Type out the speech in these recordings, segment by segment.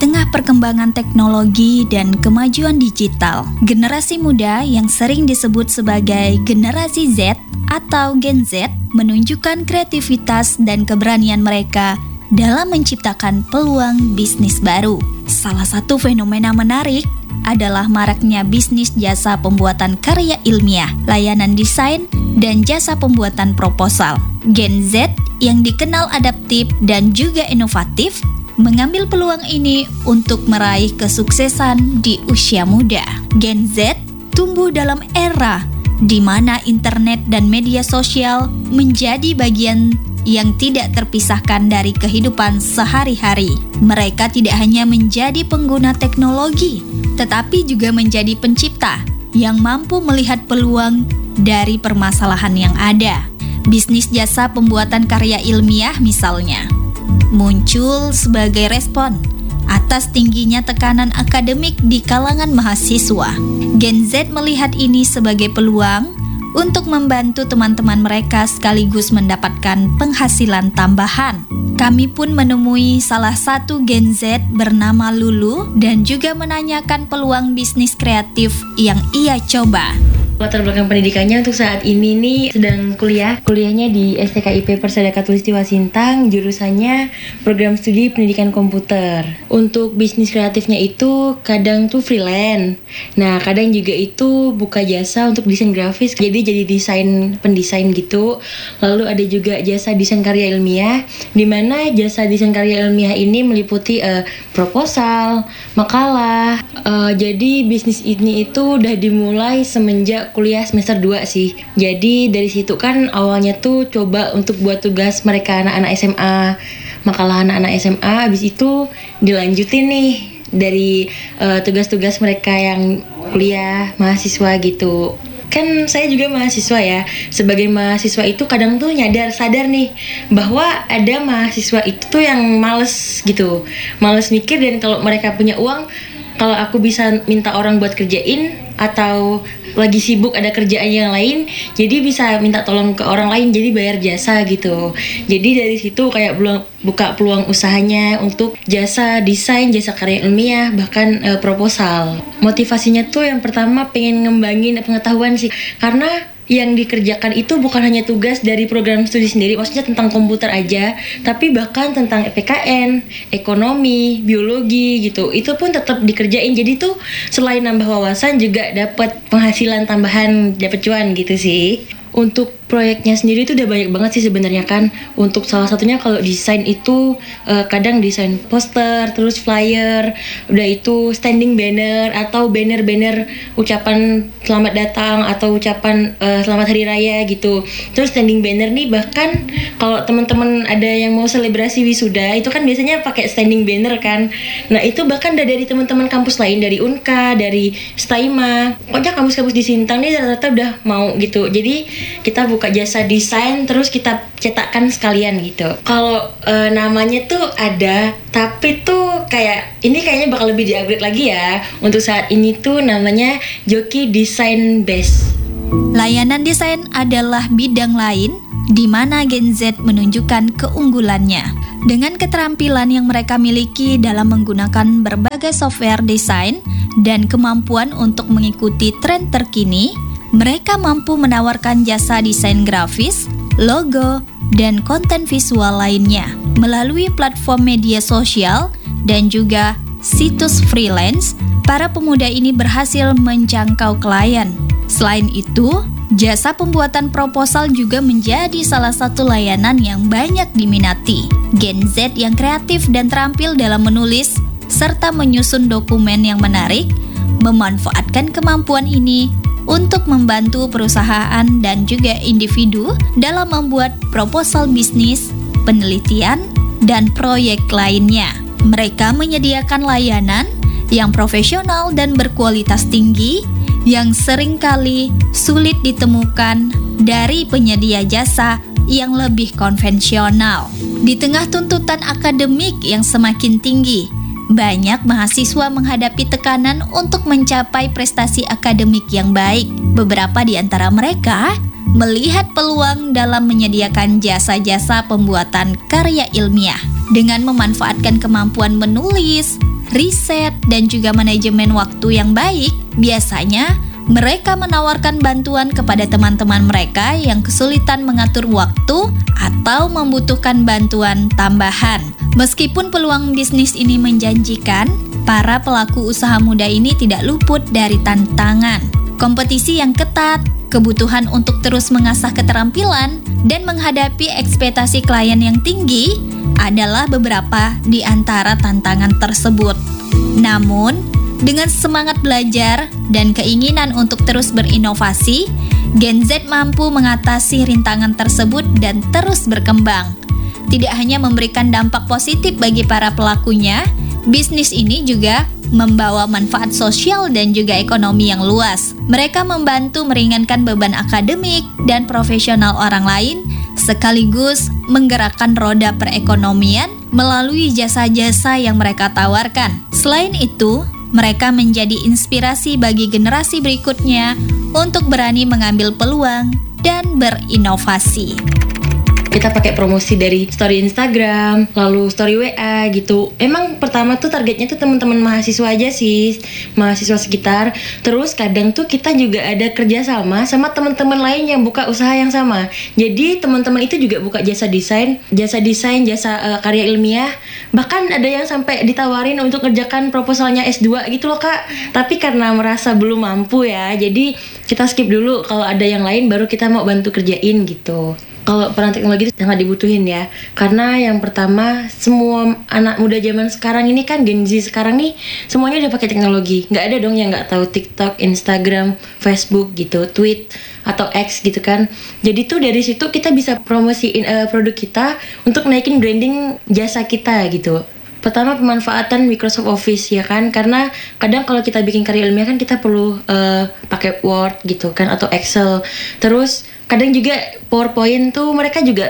tengah perkembangan teknologi dan kemajuan digital, generasi muda yang sering disebut sebagai generasi Z atau Gen Z menunjukkan kreativitas dan keberanian mereka dalam menciptakan peluang bisnis baru. Salah satu fenomena menarik adalah maraknya bisnis jasa pembuatan karya ilmiah, layanan desain, dan jasa pembuatan proposal. Gen Z yang dikenal adaptif dan juga inovatif mengambil peluang ini untuk meraih kesuksesan di usia muda. Gen Z tumbuh dalam era di mana internet dan media sosial menjadi bagian yang tidak terpisahkan dari kehidupan sehari-hari. Mereka tidak hanya menjadi pengguna teknologi, tetapi juga menjadi pencipta yang mampu melihat peluang dari permasalahan yang ada. Bisnis jasa pembuatan karya ilmiah misalnya muncul sebagai respon atas tingginya tekanan akademik di kalangan mahasiswa. Gen Z melihat ini sebagai peluang untuk membantu teman-teman mereka sekaligus mendapatkan penghasilan tambahan. Kami pun menemui salah satu Gen Z bernama Lulu dan juga menanyakan peluang bisnis kreatif yang ia coba. Latar belakang pendidikannya untuk saat ini nih sedang kuliahnya di STKIP Persada Khatulistiwa Sintang, jurusannya program studi pendidikan komputer. Untuk bisnis kreatifnya itu kadang tuh freelance, nah kadang juga itu buka jasa untuk desain grafis, jadi pendesain gitu. Lalu ada juga jasa desain karya ilmiah, di mana jasa desain karya ilmiah ini meliputi proposal, makalah. Jadi bisnis ini itu udah dimulai semenjak kuliah semester 2 sih. Jadi dari situ kan awalnya tuh coba untuk buat tugas mereka anak-anak SMA, makalah anak-anak SMA, habis itu dilanjutin nih dari tugas-tugas mereka yang kuliah mahasiswa gitu. Kan saya juga mahasiswa ya. Sebagai mahasiswa itu kadang tuh sadar nih bahwa ada mahasiswa itu tuh yang males gitu, males mikir, dan kalau mereka punya uang, kalau aku bisa minta orang buat kerjain atau lagi sibuk ada kerjaan yang lain, jadi bisa minta tolong ke orang lain, jadi bayar jasa gitu. Jadi dari situ kayak buka peluang usahanya untuk jasa desain, jasa karya ilmiah, bahkan proposal. Motivasinya tuh yang pertama pengen ngembangin pengetahuan sih, karena yang dikerjakan itu bukan hanya tugas dari program studi sendiri, maksudnya tentang komputer aja, tapi bahkan tentang PKN, ekonomi, biologi gitu, itu pun tetap dikerjain. Jadi tuh selain nambah wawasan juga dapat penghasilan tambahan, dapat cuan gitu sih. Untuk proyeknya sendiri itu udah banyak banget sih sebenarnya kan. Untuk salah satunya kalau desain itu kadang desain poster, terus flyer, udah itu standing banner atau banner-banner ucapan selamat datang atau ucapan selamat hari raya gitu. Terus standing banner nih bahkan kalau teman-teman ada yang mau selebrasi wisuda itu kan biasanya pakai standing banner kan. Nah itu bahkan dari teman-teman kampus lain, dari Unka, dari Staima, pokoknya kampus-kampus di Sintang nih rata-rata udah mau gitu. Jadi kita buka jasa desain terus kita cetakkan sekalian gitu. Kalau namanya tuh ada, tapi tuh ini kayaknya bakal lebih di-upgrade lagi ya. Untuk saat ini tuh namanya Joki Design Base. Layanan desain adalah bidang lain di mana Gen Z menunjukkan keunggulannya. Dengan keterampilan yang mereka miliki dalam menggunakan berbagai software desain dan kemampuan untuk mengikuti tren terkini, mereka mampu menawarkan jasa desain grafis, logo, dan konten visual lainnya melalui platform media sosial dan juga situs freelance. Para pemuda ini berhasil menjangkau klien. Selain itu, jasa pembuatan proposal juga menjadi salah satu layanan yang banyak diminati. Gen Z yang kreatif dan terampil dalam menulis serta menyusun dokumen yang menarik memanfaatkan kemampuan ini untuk membantu perusahaan dan juga individu dalam membuat proposal bisnis, penelitian, dan proyek lainnya. Mereka menyediakan layanan yang profesional dan berkualitas tinggi yang seringkali sulit ditemukan dari penyedia jasa yang lebih konvensional. Di tengah tuntutan akademik yang semakin tinggi, banyak mahasiswa menghadapi tekanan untuk mencapai prestasi akademik yang baik. Beberapa di antara mereka melihat peluang dalam menyediakan jasa-jasa pembuatan karya ilmiah dengan memanfaatkan kemampuan menulis, riset, dan juga manajemen waktu yang baik, biasanya mereka menawarkan bantuan kepada teman-teman mereka yang kesulitan mengatur waktu atau membutuhkan bantuan tambahan. Meskipun peluang bisnis ini menjanjikan, para pelaku usaha muda ini tidak luput dari tantangan. Kompetisi yang ketat, kebutuhan untuk terus mengasah keterampilan, dan menghadapi ekspektasi klien yang tinggi adalah beberapa di antara tantangan tersebut. Namun, dengan semangat belajar dan keinginan untuk terus berinovasi, Gen Z mampu mengatasi rintangan tersebut dan terus berkembang. Tidak hanya memberikan dampak positif bagi para pelakunya, bisnis ini juga membawa manfaat sosial dan juga ekonomi yang luas. Mereka membantu meringankan beban akademik dan profesional orang lain, sekaligus menggerakkan roda perekonomian melalui jasa-jasa yang mereka tawarkan. Selain itu, mereka menjadi inspirasi bagi generasi berikutnya untuk berani mengambil peluang dan berinovasi. Kita pakai promosi dari story Instagram, lalu story WA gitu. Emang pertama tuh targetnya tuh teman-teman mahasiswa aja sih, mahasiswa sekitar. Terus kadang tuh kita juga ada kerjasama sama teman-teman lain yang buka usaha yang sama. Jadi teman-teman itu juga buka jasa desain, jasa karya ilmiah. Bahkan ada yang sampai ditawarin untuk ngerjakan proposalnya S2 gitu loh Kak. Tapi karena merasa belum mampu ya, jadi kita skip dulu. Kalau ada yang lain baru kita mau bantu kerjain gitu. Kalau peran teknologi itu sangat dibutuhin ya, karena yang pertama semua anak muda zaman sekarang ini kan Gen Z sekarang nih semuanya udah pakai teknologi. Nggak ada dong yang nggak tahu TikTok, Instagram, Facebook gitu, Tweet atau X gitu kan. Jadi tuh dari situ kita bisa promosiin produk kita untuk naikin branding jasa kita gitu. Pertama pemanfaatan Microsoft Office ya kan, karena kadang kalau kita bikin karya ilmiah kan kita perlu pakai Word gitu kan atau Excel. Terus kadang juga PowerPoint tuh mereka juga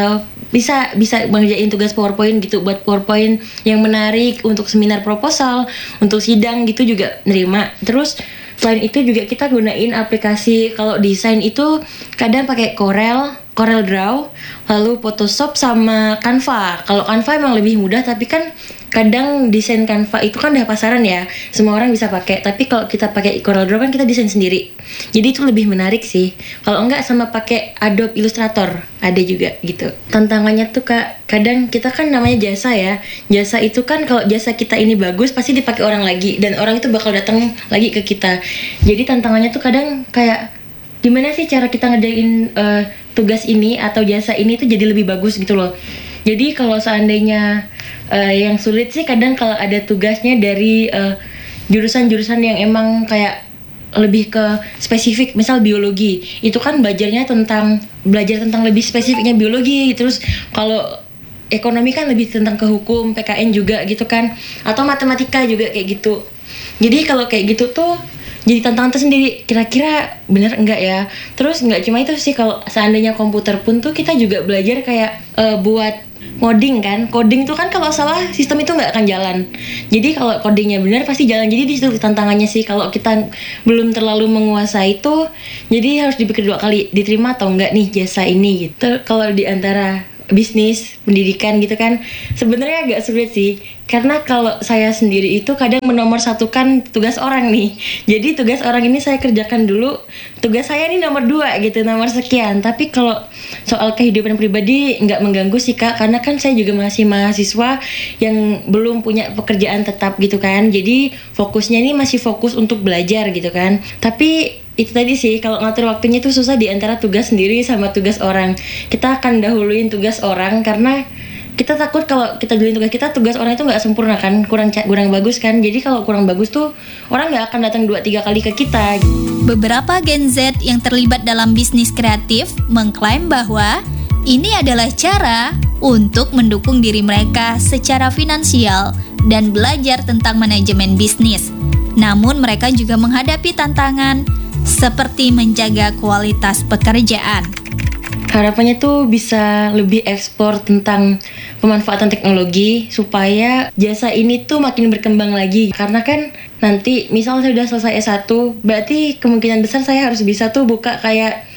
bisa mengerjain tugas PowerPoint gitu, buat PowerPoint yang menarik untuk seminar proposal, untuk sidang gitu juga nerima. Terus selain itu juga kita gunain aplikasi, kalau desain itu kadang pakai Corel Draw, lalu Photoshop sama Canva. Kalau Canva emang lebih mudah, tapi kan kadang desain Canva itu kan udah pasaran ya, semua orang bisa pakai. Tapi kalau kita pakai Corel Draw kan kita desain sendiri. Jadi itu lebih menarik sih. Kalau enggak sama pakai Adobe Illustrator, ada juga gitu. Tantangannya tuh Kak, kadang kita kan namanya jasa ya. Jasa itu kan kalau jasa kita ini bagus pasti dipakai orang lagi dan orang itu bakal datang lagi ke kita. Jadi tantangannya tuh kadang kayak gimana sih cara kita ngerjain tugas ini atau jasa ini tuh jadi lebih bagus gitu loh. Jadi kalau seandainya yang sulit sih kadang kalau ada tugasnya dari jurusan-jurusan yang emang kayak lebih ke spesifik, misal biologi, itu kan belajar tentang lebih spesifiknya biologi. Terus kalau ekonomi kan lebih tentang ke hukum, PKN juga gitu kan, atau matematika juga kayak gitu. Jadi kalau kayak gitu tuh jadi tantangan tersendiri, kira-kira bener enggak ya. Terus enggak cuma itu sih, kalau seandainya komputer pun tuh kita juga belajar kayak buat coding kan. Coding tuh kan kalau salah sistem itu nggak akan jalan. Jadi kalau codingnya benar pasti jalan. Jadi di situ tantangannya sih, kalau kita belum terlalu menguasai itu, jadi harus dipikir 2 kali diterima atau enggak nih jasa ini gitu. Kalau di antara bisnis, pendidikan gitu kan, sebenarnya agak sulit sih. Karena kalau saya sendiri itu kadang menomorsatukan tugas orang nih. Jadi tugas orang ini saya kerjakan dulu, tugas saya ini nomor 2 gitu, nomor sekian. Tapi kalau soal kehidupan pribadi nggak mengganggu sih Kak, karena kan saya juga masih mahasiswa yang belum punya pekerjaan tetap gitu kan. Jadi fokusnya ini masih fokus untuk belajar gitu kan. Tapi itu tadi sih, kalau ngatur waktunya tuh susah di antara tugas sendiri sama tugas orang. Kita akan dahuluin tugas orang karena kita takut kalau kita duluin tugas orang itu nggak sempurna kan, kurang bagus kan. Jadi kalau kurang bagus tuh orang nggak akan datang 2-3 kali ke kita. Beberapa Gen Z yang terlibat dalam bisnis kreatif mengklaim bahwa ini adalah cara untuk mendukung diri mereka secara finansial dan belajar tentang manajemen bisnis. Namun mereka juga menghadapi tantangan seperti menjaga kualitas pekerjaan. Harapannya tuh bisa lebih eksplor tentang pemanfaatan teknologi supaya jasa ini tuh makin berkembang lagi. Karena kan nanti misal saya udah selesai S1, berarti kemungkinan besar saya harus bisa tuh buka kayak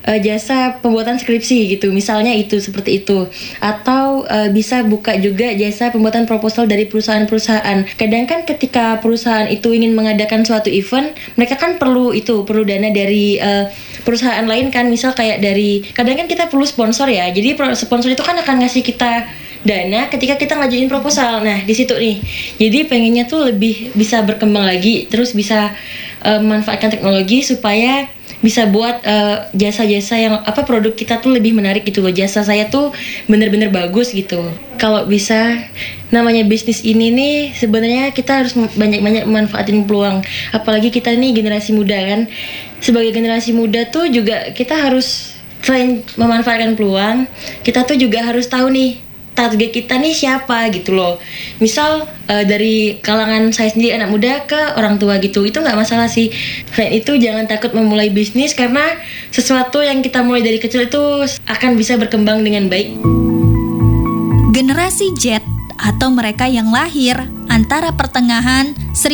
jasa pembuatan skripsi gitu, misalnya itu seperti itu. Atau bisa buka juga jasa pembuatan proposal dari perusahaan-perusahaan. Kadang kan ketika perusahaan itu ingin mengadakan suatu event, mereka kan perlu dana dari perusahaan lain kan, misal kayak dari, kadang kan kita perlu sponsor ya. Jadi sponsor itu kan akan ngasih kita dana ketika kita ngajuin proposal. Nah, di situ nih. Jadi pengennya tuh lebih bisa berkembang lagi, terus bisa memanfaatkan teknologi supaya bisa buat jasa-jasa yang produk kita tuh lebih menarik gitu loh. Jasa saya tuh bener-bener bagus gitu. Kalau bisa, namanya bisnis ini nih sebenarnya kita harus banyak-banyak memanfaatin peluang. Apalagi kita nih generasi muda kan. Sebagai generasi muda tuh juga kita harus selain memanfaatkan peluang, kita tuh juga harus tahu nih target kita nih siapa gitu loh. Misal dari kalangan saya sendiri anak muda ke orang tua gitu, itu nggak masalah sih. Selain itu jangan takut memulai bisnis, karena sesuatu yang kita mulai dari kecil itu akan bisa berkembang dengan baik. Generasi Z atau mereka yang lahir antara pertengahan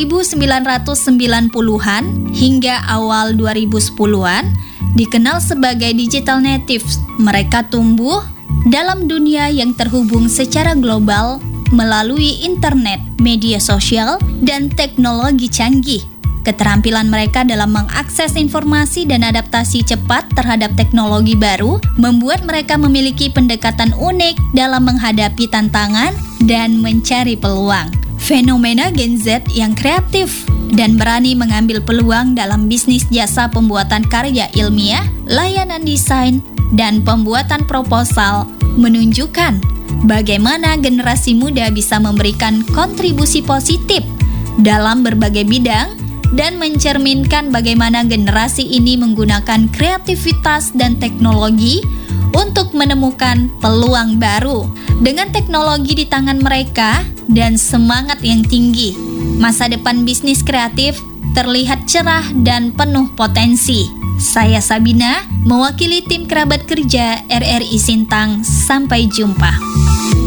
1990-an hingga awal 2010-an dikenal sebagai digital natives. Mereka tumbuh dalam dunia yang terhubung secara global melalui internet, media sosial, dan teknologi canggih. Keterampilan mereka dalam mengakses informasi dan adaptasi cepat terhadap teknologi baru membuat mereka memiliki pendekatan unik dalam menghadapi tantangan dan mencari peluang. Fenomena Gen Z yang kreatif dan berani mengambil peluang dalam bisnis jasa pembuatan karya ilmiah, layanan desain, dan pembuatan proposal menunjukkan bagaimana generasi muda bisa memberikan kontribusi positif dalam berbagai bidang dan mencerminkan bagaimana generasi ini menggunakan kreativitas dan teknologi untuk menemukan peluang baru. Dengan teknologi di tangan mereka dan semangat yang tinggi, masa depan bisnis kreatif terlihat cerah dan penuh potensi. Saya Sabina, mewakili tim kerabat kerja RRI Sintang. Sampai jumpa.